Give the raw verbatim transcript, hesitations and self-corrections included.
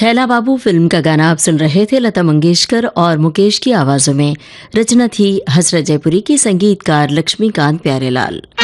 छैला बाबू film का गाना आप सुन रहे थे। लता मंगेशकर और मुकेश की आवाजों में। रचना थी हसरत जयपुरी की, संगीतकार लक्ष्मीकांत प्यारेलाल।